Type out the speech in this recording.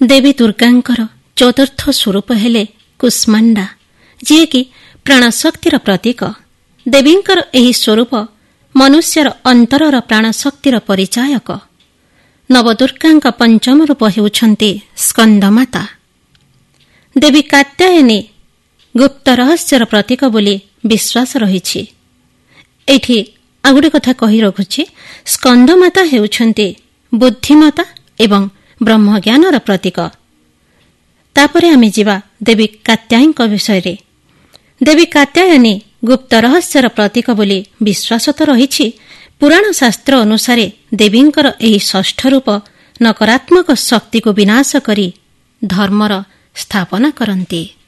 ଦେବୀ ଦୁର୍ଗାଙ୍କର ଚତୁର୍ଥ ସ୍ୱରୂପ ହେଲେ କୁଷ୍ମାଣ୍ଡା, ଯିଏକି ପ୍ରାଣଶକ୍ତିର ପ୍ରତୀକ। ଦେବୀଙ୍କର ଏହି ସ୍ୱରୂପ ମନୁଷ୍ୟର ଅନ୍ତରର ପ୍ରାଣଶକ୍ତିର ପରିଚାୟକ। ନବଦୁର୍ଗାଙ୍କ ପଞ୍ଚମ ରୂପ ହେଉଛନ୍ତି ସ୍କନ୍ଦମାତା। ଦେବୀ କାତ୍ୟାୟନୀ ଗୁପ୍ତ ରହସ୍ୟର ପ୍ରତୀକ ବୋଲି ବିଶ୍ୱାସ ରହିଛି। ଏଠି ଆଉ ଗୋଟେ କଥା କହି ରଖୁଛି, ସ୍କନ୍ଦମାତା ହେଉଛନ୍ତି ବୁଦ୍ଧିମତା ଏବଂ ବ୍ରହ୍ମଜ୍ଞାନର ପ୍ରତୀକ। ତାପରେ ଆମେ ଯିବା ଦେବୀ କାତ୍ୟାୟୀଙ୍କ ବିଷୟରେ। ଦେବୀ କାତ୍ୟାୟନୀ ଗୁପ୍ତ ରହସ୍ୟର ପ୍ରତୀକ ବୋଲି ବିଶ୍ୱାସ ତ ରହିଛି। ପୁରାଣ ଶାସ୍ତ୍ର ଅନୁସାରେ ଦେବୀଙ୍କର ଏହି ଷଷ୍ଠ ରୂପ ନକାରାତ୍ମକ ଶକ୍ତିକୁ ବିନାଶ କରି ଧର୍ମର ସ୍ଥାପନା କରନ୍ତି।